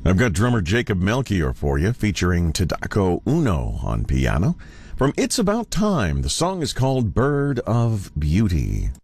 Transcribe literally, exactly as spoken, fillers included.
I've got drummer Jacob Melchior for you, featuring Tadako Uno on piano. From It's About Time, the song is called Bird of Beauty.